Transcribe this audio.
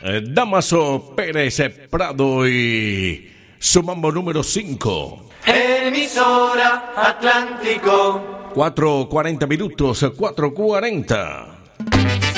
Damaso Pérez Prado y su mambo número 5. Emisora Atlántico. 4:40 minutos, 4:40.